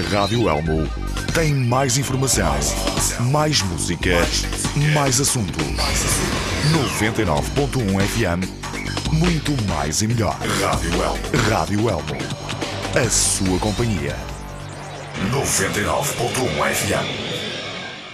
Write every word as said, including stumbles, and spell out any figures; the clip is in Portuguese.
Rádio Elmo tem mais informação, mais música, mais assuntos. noventa e nove ponto um F M, muito mais e melhor. Rádio Elmo. Rádio Elmo, a sua companhia. noventa e nove ponto um F M.